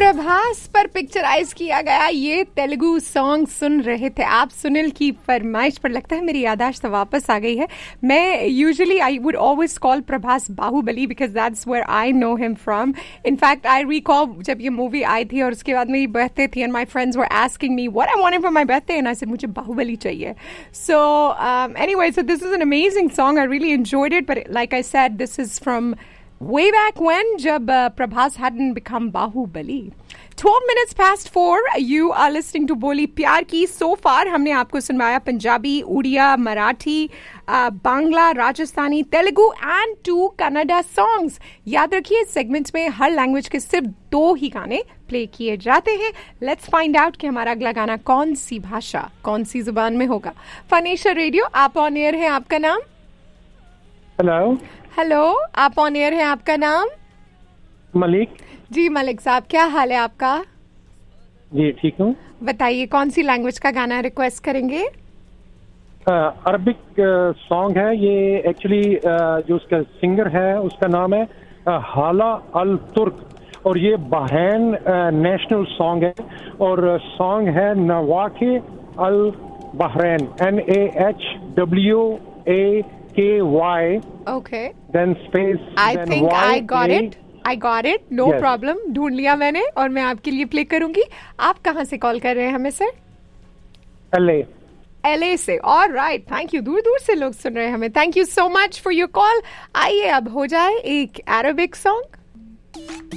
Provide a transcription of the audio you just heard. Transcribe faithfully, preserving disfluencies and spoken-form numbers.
प्रभास पर पिक्चराइज किया गया ये तेलुगु सॉन्ग सुन रहे थे आप। सुनील की फरमाइश पर लगता है मेरी यादाश्त वापस आ गई है। मैं usually I would always call Prabhas Baahubali because that's where I know him from. In fact I recall जब ये मूवी आई थी और उसके बाद मेरी बर्थडे थी and my friends were asking me what I wanted for my birthday and I said मुझे बाहुबली चाहिए। So anyway, so this is an amazing song, I really enjoyed it, but like I said this is from way back when jab uh, Prabhas hadn't become Bahubali. twelve minutes past four, you are listening to Boli Pyar Ki. So far हमने आपको सुनवाया Punjabi, Odia, Marathi, Bangla, Rajasthani, Telugu and to Kannada songs. याद रखिए इस segment में हर language के सिर्फ दो ही गाने प्ले किए जाते हैं। लेट्स फाइंड आउट कि हमारा अगला गाना कौन सी भाषा, कौन सी जुबान में होगा। फनेशा रेडियो, आप ऑन एयर है, आपका नाम? हेलो हेलो, आप ऑन एयर हैं, आपका नाम? मलिक जी मलिक साहब, क्या हाल है आपका? जी ठीक हूँ। बताइए कौन सी लैंग्वेज का गाना रिक्वेस्ट करेंगे? अरबिक सॉन्ग है ये। एक्चुअली जो उसका सिंगर है उसका नाम है हाला अल तुर्क और ये बहरैन नेशनल सॉन्ग है और सॉन्ग है नवाके अल Bahrain, N A H W A K Y. Okay. Then space. I then think Y, I got A. it. I got it. No yes. problem. ढूंढ लिया मैंने और मैं आपके लिए प्ले करूंगी। आप कहाँ से कॉल कर रहे हैं हमें sir? L A. L A से। All right. Thank you. दूर दूर से लोग सुन रहे हैं हमें। Thank you so much for your call. आइए अब हो जाए एक अरबिक सॉन्ग।